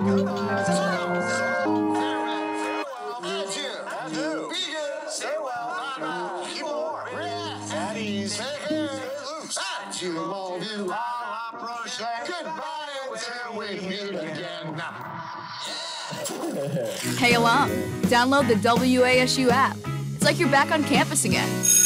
Adieu. Be good. Stay well. Bye-bye. Keep warm. Relax. At ease. Take it loose. Adieu, mon vieux. À la prochaine. Goodbye until we meet again. Hey, alum, download the WASU app. It's like you're back on campus again.